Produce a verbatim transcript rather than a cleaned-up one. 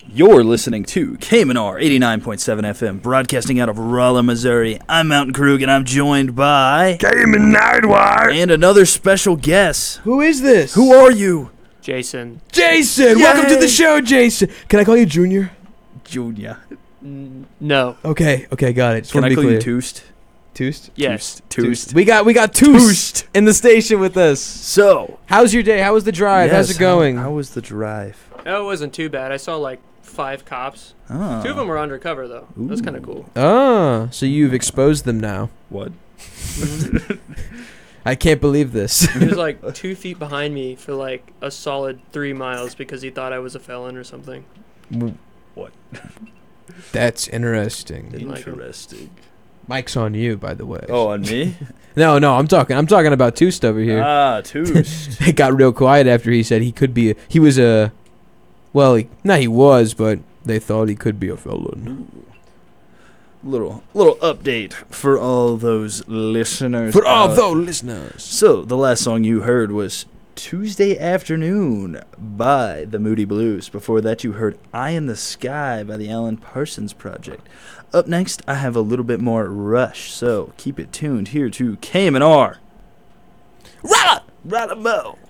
You're listening to K M N R eighty-nine point seven F M, broadcasting out of Rolla, Missouri. I'm Mountain Krug, and I'm joined by... Cayman Nightwire! And another special guest. Who is this? Who are you? Jason. Jason! Yay! Welcome to the show, Jason! Can I call you Junior? Junior. N- no. Okay, okay, got it. Just Can wanna I be call clear. you Toost? Toost? Yes. Toost. We got we got Toost in the station with us. So... How's your day? How was the drive? How's yes, it going? How, how was the drive? Oh, it wasn't too bad. I saw like five cops. Oh. Two of them were undercover, though. That's kind of cool. Ah, so you've exposed them now. What? I can't believe this. He was like two feet behind me for like a solid three miles because he thought I was a felon or something. What? That's interesting. Didn't like him. Interesting. Mike's on you, by the way. Oh, on me? No, no, I'm talking I'm talking about Toost over here. Ah, Toost. It got real quiet after he said he could be a, he was a well, he, not he was, but they thought he could be a felon. little little update for all those listeners. For all out. those listeners. So, the last song you heard was Tuesday Afternoon by the Moody Blues. Before that, you heard Eye in the Sky by the Alan Parsons Project. Up next, I have a little bit more Rush, so keep it tuned here to K M N R. Rada! Rada Mo!